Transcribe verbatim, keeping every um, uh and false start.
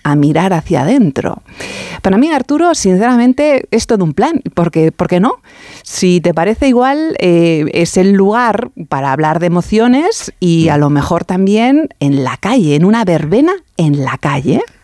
a mirar hacia adentro. Para mí, Arturo, sinceramente, es todo un plan, porque, ¿por qué no? Si te parece igual, eh, es el lugar para hablar de emociones y a lo mejor también en la calle, en una verbena en la calle.